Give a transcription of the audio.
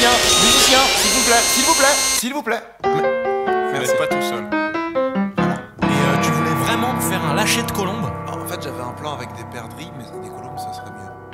musicien, musicien, s'il vous plaît, s'il vous plaît, s'il vous plaît. Vous n'êtes pas tout seul. Et tu voulais vraiment me faire un lâcher de colombe? En fait, j'avais un plan avec des perdrix, mais des colombes, ça serait mieux.